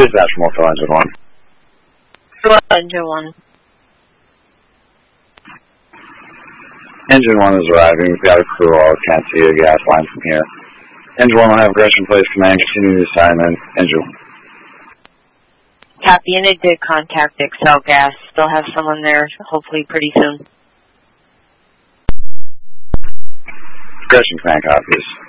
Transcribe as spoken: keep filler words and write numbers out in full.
Dispatch from Morpho Engine one. Engine one. Engine one is arriving. We've got a crew all. Can't see a gas line from here. Engine one will have Gresham Place Command. Continue the assignment. Engine one. Copy, and they did contact Excel Gas. They'll have someone there hopefully pretty soon. Gresham Command copies.